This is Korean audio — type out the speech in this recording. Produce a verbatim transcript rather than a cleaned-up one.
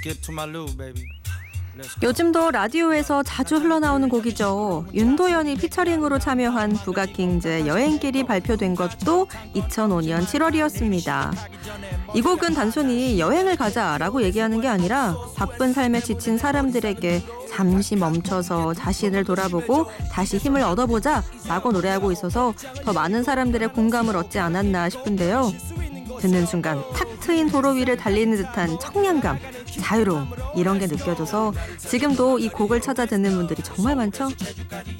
Get to my loo, baby. 요즘도 라디오에서 자주 흘러나오는 곡이죠. 윤도현이 피처링으로 참여한 부가킹즈의 여행길이 발표된 것도 이천오 년 칠월이었습니다. 이 곡은 단순히 여행을 가자라고 얘기하는 게 아니라 바쁜 삶에 지친 사람들에게 잠시 멈춰서 자신을 돌아보고 다시 힘을 얻어보자 라고 노래하고 있어서 더 많은 사람들의 공감을 얻지 않았나 싶은데요. 듣는 순간 탁 트인 도로 위를 달리는 듯한 청량감, 자유로움 이런 게 느껴져서 지금도 이 곡을 찾아 듣는 분들이 정말 많죠.